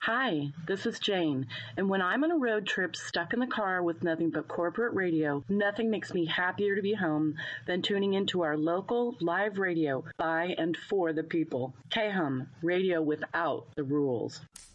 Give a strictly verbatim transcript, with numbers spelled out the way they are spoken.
Hi, this is Jane, and when I'm on a road trip stuck in the car with nothing but corporate radio, nothing makes me happier to be home than tuning into our local live radio by and for the people. K H U M, radio without the rules.